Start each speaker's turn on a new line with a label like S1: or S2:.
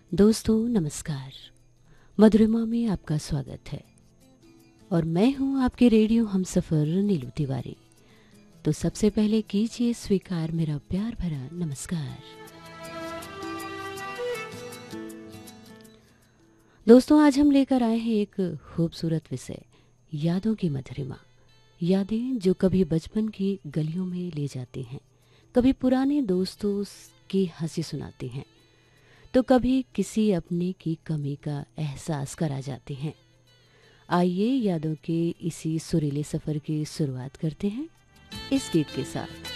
S1: दोस्तों नमस्कार। मधुरिमा में आपका स्वागत है और मैं हूं आपके रेडियो हमसफर नीलू तिवारी। तो सबसे पहले कीजिए स्वीकार मेरा प्यार भरा नमस्कार। दोस्तों आज हम लेकर आए हैं एक खूबसूरत विषय, यादों की मधुरिमा। यादें जो कभी बचपन की गलियों में ले जाती हैं, कभी पुराने दोस्तों की हंसी सुनाती हैं, तो कभी किसी अपने की कमी का एहसास करा जाती हैं। आइए यादों के इसी सुरीले सफ़र की शुरुआत करते हैं इस गीत के साथ।